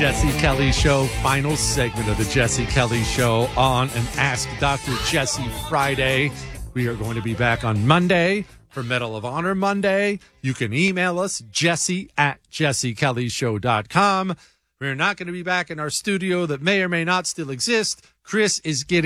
Jesse Kelly Show, final segment of the Jesse Kelly Show on an Ask Dr. Jesse Friday. We are going to be back on Monday for Medal of Honor Monday. You can email us, jesse@jessekellyshow.com. We're not going to be back in our studio that may or may not still exist. Chris is getting